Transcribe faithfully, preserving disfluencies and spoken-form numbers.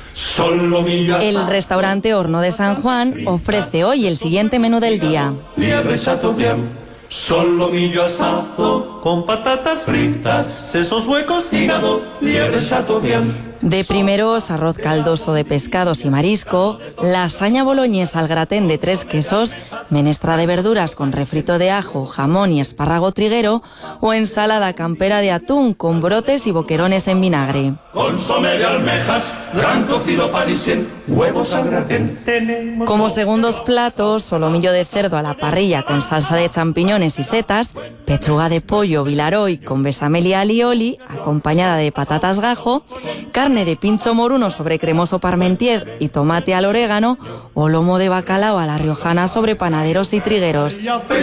El restaurante Horno de San Juan ofrece hoy el siguiente menú del día. Liebre chateaubriand, solomillo asado con patatas fritas, sesos huecos, hígado, liebre chateaubriand. De primeros, arroz caldoso de pescados y marisco, lasaña boloñesa al gratén de tres quesos, menestra de verduras con refrito de ajo, jamón y espárrago triguero o ensalada campera de atún con brotes y boquerones en vinagre. Consomé de almejas, gran cocido parisien, huevos al gratén. Como segundos platos, solomillo de cerdo a la parrilla con salsa de champiñones y setas, pechuga de pollo Vilaroy con bechamel y alioli, acompañada de patatas gajo, carne de pincho moruno sobre cremoso parmentier y tomate al orégano o lomo de bacalao a la riojana sobre panaderos y trigueros.